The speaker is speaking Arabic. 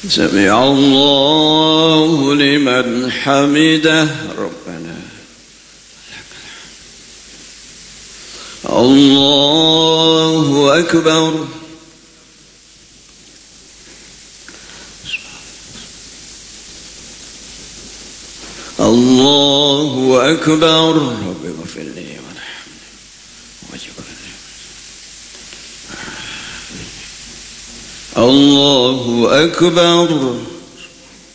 سمع الله لمن حمده ربنا الله أكبر. الله أكبر. رب اغفر لي وارحمني واجبرني. الله أكبر.